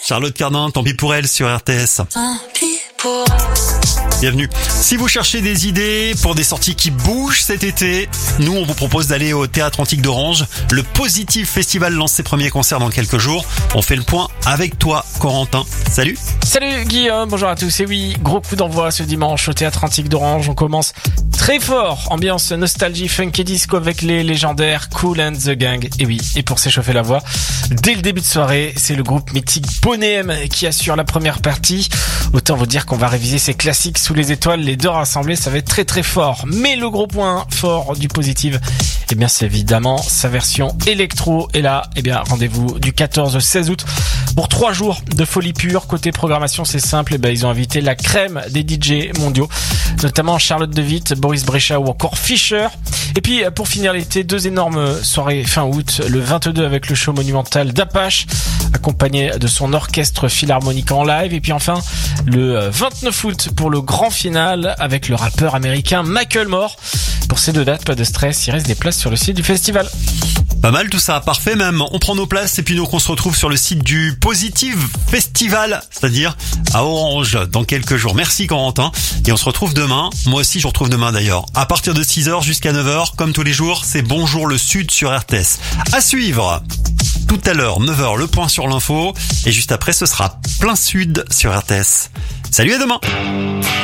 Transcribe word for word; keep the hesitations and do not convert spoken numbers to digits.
Charlotte Cardin, tant pis pour elle sur R T S. Tant pis pour Bienvenue. Si vous cherchez des idées pour des sorties qui bougent cet été, nous on vous propose d'aller au Théâtre Antique d'Orange. Le Positive Festival lance ses premiers concerts dans quelques jours. On fait le point avec toi, Corentin. Salut. Salut Guillaume, bonjour à tous. Et oui, gros coup d'envoi ce dimanche au Théâtre Antique d'Orange. On commence très fort, ambiance nostalgie, funk et disco avec les légendaires Kool and the Gang. Et oui, et pour s'échauffer la voix, dès le début de soirée, c'est le groupe mythique Boney M qui assure la première partie. Autant vous dire qu'on va réviser ces classiques sous les étoiles, les deux rassemblés, ça va être très très fort. Mais le gros point fort du Positive, eh bien c'est évidemment sa version électro. Et là, eh bien rendez-vous du quatorze au seize août pour trois jours de folie pure. Côté programmation, c'est simple, eh bien ils ont invité la crème des D J mondiaux, notamment Charlotte de Witt, Boris Brejcha ou encore Fischer. Et puis pour finir l'été, deux énormes soirées fin août, le vingt-deux avec le show monumental d'Apache, accompagné de son orchestre philharmonique en live. Et puis enfin le vingt-neuf août pour le grand final avec le rappeur américain Macklemore. Pour ces deux dates, pas de stress, il reste des places sur le site du festival. Pas mal tout ça, parfait même. On prend nos places et puis nous on se retrouve sur le site du Positive Festival, c'est-à-dire à Orange dans quelques jours. Merci Corentin. Et on se retrouve demain. Moi aussi je vous retrouve demain d'ailleurs. À partir de six heures jusqu'à neuf heures, comme tous les jours, c'est Bonjour le Sud sur R T S. À suivre. Tout à l'heure, neuf heures, le point sur l'info. Et juste après, ce sera Plein Sud sur R T S. Salut, à demain!